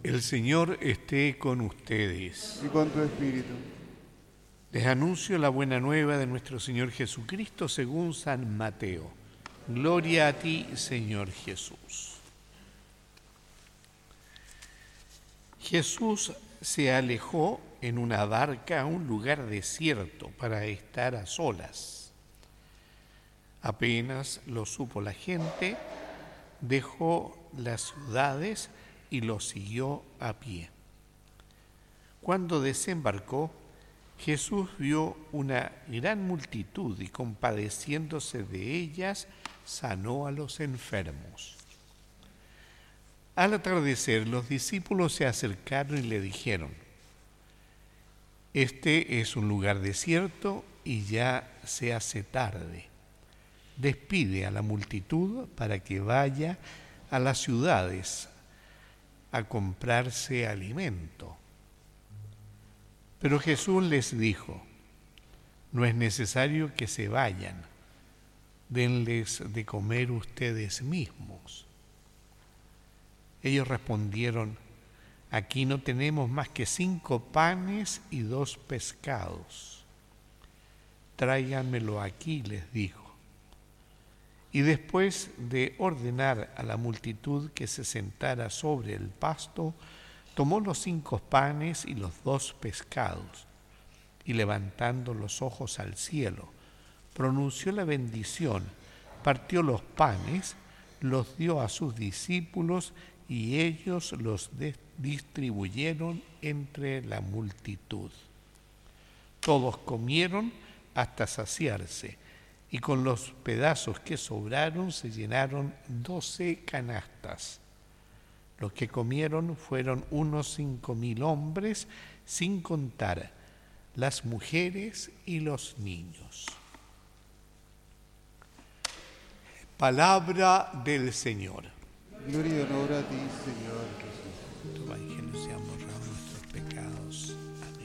El Señor esté con ustedes. Y con tu espíritu. Les anuncio la buena nueva de nuestro Señor Jesucristo según San Mateo. Gloria a ti, Señor Jesús. Jesús se alejó en una barca a un lugar desierto para estar a solas. Apenas lo supo la gente, dejó las ciudades y lo siguió a pie. Cuando desembarcó, Jesús vio una gran multitud y compadeciéndose de ellas, sanó a los enfermos. Al atardecer, los discípulos se acercaron y le dijeron: Este es un lugar desierto y ya se hace tarde. Despide a la multitud para que vaya a las ciudades a comprarse alimento. Pero Jesús les dijo: No es necesario que se vayan, denles de comer ustedes mismos. Ellos respondieron: Aquí no tenemos más que 5 panes y 2 pescados. Tráiganmelo aquí, les dijo. Y después de ordenar a la multitud que se sentara sobre el pasto, tomó los 5 panes y los 2 pescados, y levantando los ojos al cielo, pronunció la bendición, partió los panes, los dio a sus discípulos, y ellos los distribuyeron entre la multitud. Todos comieron hasta saciarse, y con los pedazos que sobraron se llenaron 12 canastas. Los que comieron fueron unos 5,000 hombres, sin contar las mujeres y los niños. Palabra del Señor. Gloria y honor a ti, Señor Jesús. Tu evangelio sea borrado nuestros pecados. Amén.